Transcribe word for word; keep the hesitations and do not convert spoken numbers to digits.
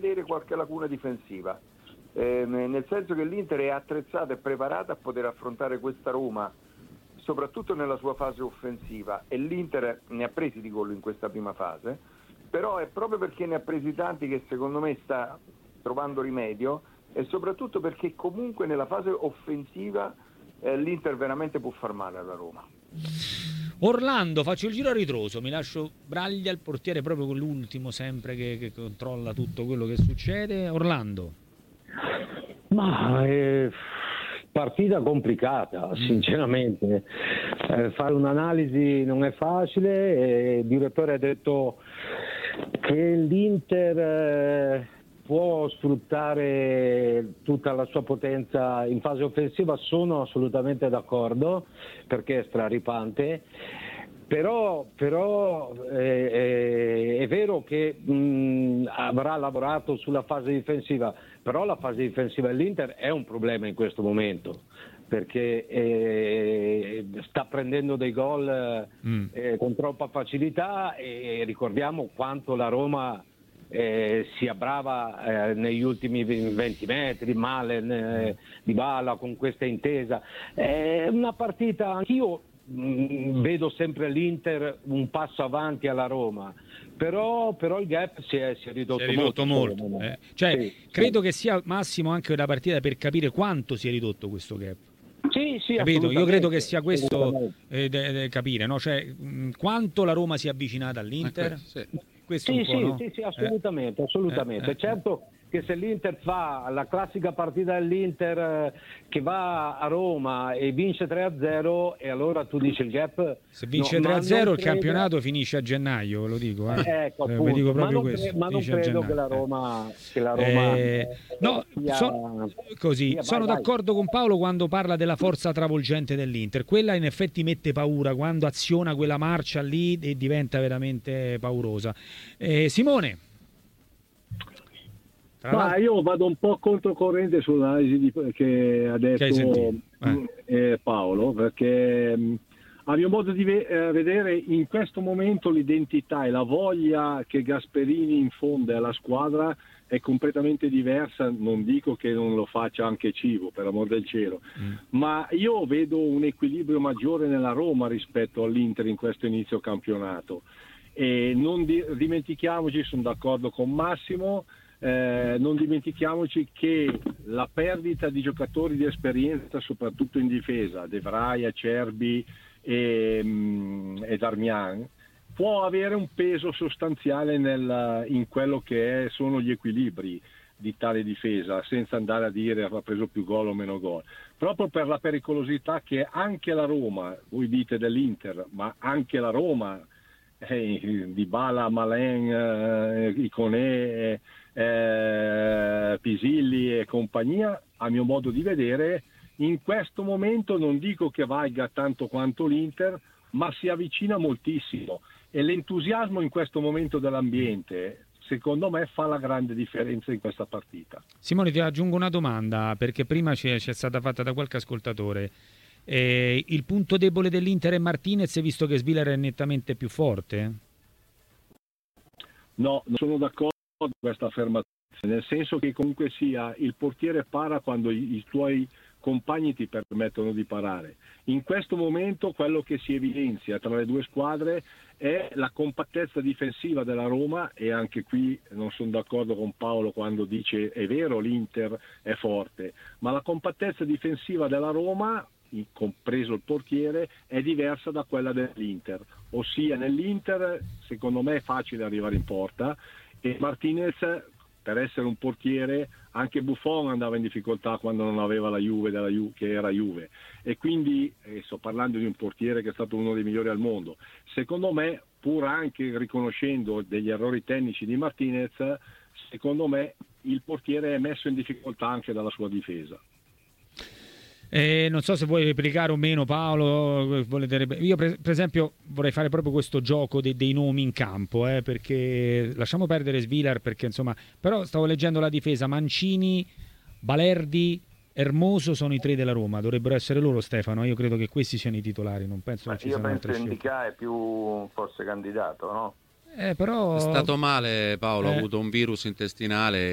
vedere qualche lacuna difensiva, eh, nel senso che l'Inter è attrezzata e preparata a poter affrontare questa Roma, soprattutto nella sua fase offensiva, e l'Inter ne ha presi di gol in questa prima fase, però è proprio perché ne ha presi tanti che secondo me sta trovando rimedio, e soprattutto perché comunque nella fase offensiva eh, l'Inter veramente può far male alla Roma. Orlando, faccio il giro a ritroso, mi lascio Braglia, il portiere, proprio l'ultimo sempre che, che controlla tutto quello che succede. Orlando. Ma eh, partita complicata, sinceramente. Eh, fare un'analisi non è facile. Eh, il direttore ha detto che l'Inter eh, può sfruttare tutta la sua potenza in fase offensiva. Sono assolutamente d'accordo, perché è straripante. Però, però eh, eh, è vero che mh, avrà lavorato sulla fase difensiva, però la fase difensiva dell'Inter è un problema in questo momento, perché eh, sta prendendo dei gol mm. eh, con troppa facilità, e ricordiamo quanto la Roma eh, sia brava eh, negli ultimi venti metri, Malen, eh, Dybala con questa intesa. È una partita, anch'io vedo sempre l'Inter un passo avanti alla Roma, però, però il gap si è, si è ridotto, si è ridotto molto, molto. Eh. Cioè, sì, credo sì. che sia Massimo anche una partita per capire quanto si è ridotto questo gap. Sì, sì, capito? Io credo che sia questo eh, de, de capire, no? Cioè, mh, quanto la Roma si è avvicinata all'Inter. Questo, sì. Questo sì, sì, no? sì, sì, assolutamente, eh. assolutamente. Eh, certo che se l'Inter fa la classica partita dell'Inter eh, che va a Roma e vince tre a zero, e allora tu dici il gap. Se vince no, tre a zero il credo... campionato finisce a gennaio, ve lo dico. Eh. Eh, ecco, eh, dico ma non, questo, cre- ma non credo che la Roma, che la Roma eh, no, sia... so, così. Sia, sono vai, d'accordo vai. con Paolo quando parla della forza travolgente dell'Inter. Quella in effetti mette paura quando aziona quella marcia lì e diventa veramente paurosa. Eh, Simone. Ma io vado un po' controcorrente sull'analisi di, che ha detto che eh. Eh, Paolo, perché mh, a mio modo di ve- eh, vedere in questo momento l'identità e la voglia che Gasperini infonde alla squadra è completamente diversa. Non dico che non lo faccia anche Civo, per amor del cielo, mm. ma io vedo un equilibrio maggiore nella Roma rispetto all'Inter in questo inizio campionato. E non di- dimentichiamoci, sono d'accordo con Massimo, Eh, non dimentichiamoci che la perdita di giocatori di esperienza, soprattutto in difesa, De Vrij, Acerbi e, mm, e Darmian, può avere un peso sostanziale nel, in quello che è, sono gli equilibri di tale difesa, senza andare a dire ha preso più gol o meno gol, proprio per la pericolosità che anche la Roma, voi dite dell'Inter, ma anche la Roma, eh, Dybala, Malen, eh, Iconé, Eh, Pisilli e compagnia, a mio modo di vedere in questo momento non dico che valga tanto quanto l'Inter, ma si avvicina moltissimo, e l'entusiasmo in questo momento dell'ambiente secondo me fa la grande differenza in questa partita. Simone, ti aggiungo una domanda, perché prima c'è, c'è stata fatta da qualche ascoltatore. Eh, il punto debole dell'Inter è Martinez, visto che Svilar è nettamente più forte? No, non sono d'accordo con questa affermazione, nel senso che comunque sia il portiere para quando i, i tuoi compagni ti permettono di parare. In questo momento quello che si evidenzia tra le due squadre è la compattezza difensiva della Roma, e anche qui non sono d'accordo con Paolo quando dice è vero l'Inter è forte, ma la compattezza difensiva della Roma, compreso il portiere, è diversa da quella dell'Inter, ossia nell'Inter secondo me è facile arrivare in porta, e Martinez, per essere un portiere, anche Buffon andava in difficoltà quando non aveva la Juve, della Ju- che era Juve, e quindi eh, sto parlando di un portiere che è stato uno dei migliori al mondo. Secondo me, pur anche riconoscendo degli errori tecnici di Martinez, secondo me il portiere è messo in difficoltà anche dalla sua difesa. Eh, non so se vuoi replicare o meno, Paolo. Volete... Io per, per esempio vorrei fare proprio questo gioco de, dei nomi in campo, eh, perché lasciamo perdere Svilar, perché insomma, però stavo leggendo la difesa: Mancini, Balerdi, Hermoso sono i tre della Roma, dovrebbero essere loro, Stefano. Io credo che questi siano i titolari, non penso Ma che ci io siano penso altre che Ndicà è più forse candidato, no? Eh, però... È stato male Paolo, eh. ha avuto un virus intestinale